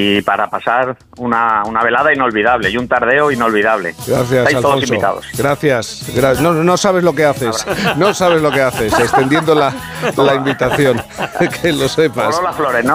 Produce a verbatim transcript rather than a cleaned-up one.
y para pasar una, una velada inolvidable y un tardeo inolvidable. Gracias, Estáis Alfonso. todos invitados. Gracias. Gra- no, no sabes lo que haces. No sabes lo que haces, extendiendo la, la invitación. Que lo sepas. Por las flores, ¿no?